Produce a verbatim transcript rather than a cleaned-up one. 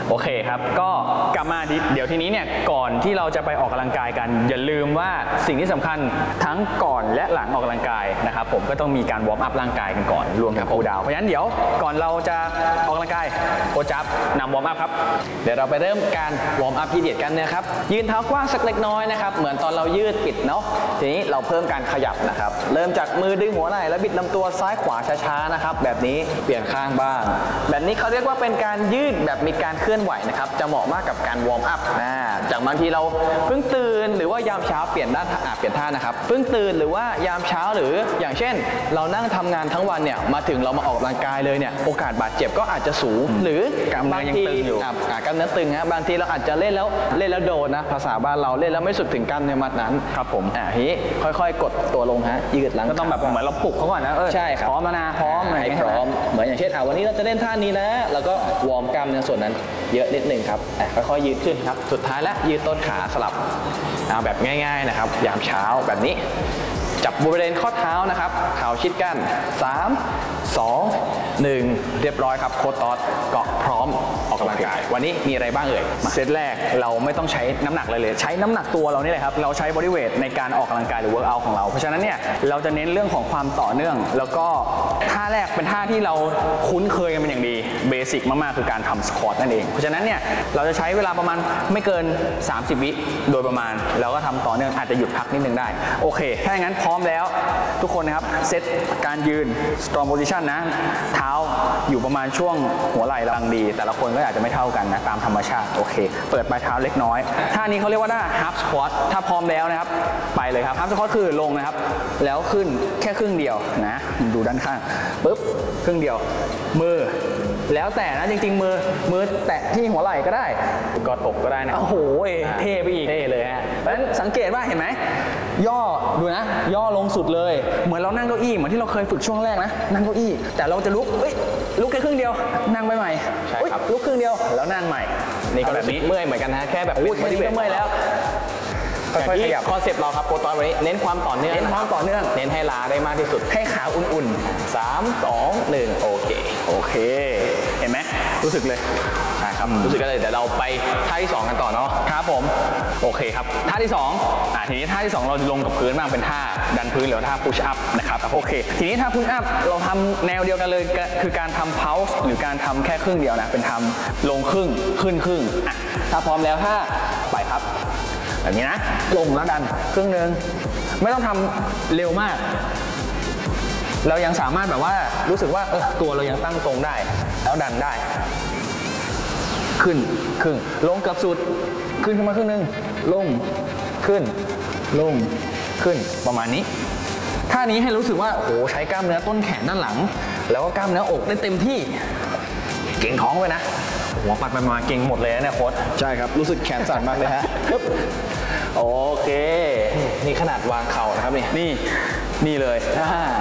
โอเคครับก็กลับมาเดี๋ยวทีนี้เนี่ยก่อนที่เราจะไปออกกำลังกายกันอย่าลืมว่าสิ่งที่สำคัญทั้งก่อนและหลังออกกำลังกายนะครับผมก็ต้องมีการวอร์มอัพร่างกายกันก่อนรวมถึงคูลดาวน์เพราะฉะนั้นเดี๋ยวก่อนเราจะออกกำลังกายโค้ชจับนำวอร์มอัพครับเดี๋ยวเราไปเริ่มการวอร์มอัพพีเดียดกันนะครับยืนเท้ากว้างสักเล็กน้อยนะครับเหมือนตอนเรายืดปิดเนาะทีนี้เราเพิ่มการขยับนะครับเริ่มจากมือดึงหัวไหล่แล้วบิดลำตัวซ้ายขวาช้าๆนะครับแบบนี้เปลี่ยนข้างบ้างแบบนี้เขาเรียกว่าเป็นการยืดแบบมีการเคลื่อนไหวนะครับจะเหมาะมากกับการวอร์มอัพนะจากบางทีเราเพิ่งตื่นหรือว่ายามเช้าเปลี่ยนด้านเปลี่ยนท่านะครับเพิ่งตื่นหรือว่ายามเช้าหรืออย่างเช่นเรานั่งทำงานทั้งวันเนี่ยมาถึงเรามาออกกำลังกายเลยเนี่ยโอกาสบาดเจ็บก็อาจจะสูงหรือกล้ามเนื้อยังตึงอยู่กล้ามเนื้อตึงฮะบางทีเราอาจจะเล่นแล้วเล่นแล้วโดนนะภาษาบ้านเราเล่นแล้วไม่สุดถึงกล้ามเนื้อมัดนั้นครับผมอ่าทีนี้ค่อยๆกดตัวลงฮะยืดหลังก็ต้องแบบเหมือนเราปลุกเขาก่อนนะเออใช่ครับพร้อมแล้วนะพร้อมให้พร้อมเหมือนอย่างเช่นอ่าวันนี้เราจะเล่นท่านี้นะแล้วก็วอร์มกล้ามเนื้อส่วนนั้นเยอะนิดนึงครับอ่ะค่อยๆยืดขึ้นครับสุดท้ายแล้วยืดต้นขาสลับเอาแบบง่ายๆนะครับยามเช้าแบบนี้จับบริเวณข้อเท้านะครับเท้าชิดกันสาม สอง หนึ่งเรียบร้อยครับโค้ชต๊อดก็พร้อมออกกำลังกายวันนี้มีอะไรบ้างเอ่ยเซตแรกเราไม่ต้องใช้น้ำหนักเลยเลยใช้น้ำหนักตัวเรานี่แหละครับเราใช้บอดี้เวทในการออกกำลังกายหรือเวิร์กอัลของเราเพราะฉะนั้นเนี่ยเราจะเน้นเรื่องของความต่อเนื่องแล้วก็ท่าแรกเป็นท่าที่เราคุ้นเคยกันเป็นอย่างดีเบสิกมากๆคือการทำสควอตนั่นเองเพราะฉะนั้นเนี่ยเราจะใช้เวลาประมาณไม่เกินสามสิบวิโดยประมาณแล้วก็ทำต่อเนื่องอาจจะหยุดพักนิดนึงได้โอเคถ้าอย่างนั้นพร้อมแล้วทุกคนนะครับเซตการยืน strong position นะเท้าอยู่ประมาณช่วงหัวไหล่กำลังดีแต่ละคนก็อาจจะไม่เท่ากันนะตามธรรมชาติโอเคเปิดปลายเท้าเล็กน้อยท่านี้เขาเรียกว่าท่า half squat ถ้าพร้อมแล้วนะครับไปเลยครับ half squat คือลงนะครับแล้วขึ้นแค่ครึ่งเดียวนะดูด้านข้างปึ๊บครึ่งเดียวมือแล้วแต่นะจริงๆมือมือแตะที่หัวไหล่ก็ได้กอดอกก็ได้นะโอ้โหเท่ไปอีกเท่เลยฮะเพราะฉะนั้นสังเกตว่าเห็นไหมย่อดูนะย่อลงสุดเลยเหมือนเรานั่งเก้าอี้เหมือนที่เราเคยฝึกช่วงแรกนะนั่งเก้าอี้แต่เราจะลุกเอ้ยลุกแค่ครึ่งเดียวนั่งไปใหม่ใช่ครับลุกครึ่งเดียวแล้วนั่งใหม่นี่ก็แบบนี้เมื่อยเหมือนกันนะแค่แบบเป็นบอดี้เวทเมื่อยแล้วค่อยๆขยับคอนเซปต์เราครับโค้ชต๊อดวันนี้เน้นความต่อเนื่องเน้นความต่อเนื่องเน้นให้ล้าได้มากที่สุดให้ขาอุ่นๆสาม สอง หนึ่งโอเคโอเคเห็นไหมรู้สึกเลยใช่ครับรู้สึกกันเลยเดี๋ยวเราไปท่าที่สองกันต่อเนาะครับผมโอเคครับท่าที่สองอ่าทีนี้ท่าที่สองเราจะลงกับพื้นบ้างเป็นท่าดันพื้นหรือท่า push up นะครับโอเคทีนี้ท่า push up เราทำแนวเดียวกันเลยคือการทำ pulse หรือการทำแค่ครึ่งเดียวนะเป็นทำลงครึ่งขึ้นครึ่งอ่ะถ้าพร้อมแล้วถ้าไปครับแบบนี้นะลงแล้วดันครึ่งนึงไม่ต้องทำเร็วมากเรายังสามารถแบบว่ารู้สึกว่าเออตัวเรายังตั้งตรงได้แล้วดันได้ขึ้นครึ่งลงเกือบสุดขึ้นขึ้นมาครึ่งนึงลงขึ้นลงขึ้นประมาณนี้ท่านี้ให้รู้สึกว่าโอ้โหใช้กล้ามเนื้อต้นแขนด้านหลังแล้วก็กล้ามเนื้ออกได้เต็มที่เก่งท้องไปนะหัวปัดไปมาเก่งหมดเลยนะเนี่ยโค้ชใช่ครับรู้สึกแขนสั่นมากเลยฮะโอเคนี่ขนาดวางเข่านะครับนี่นี่นี่เลย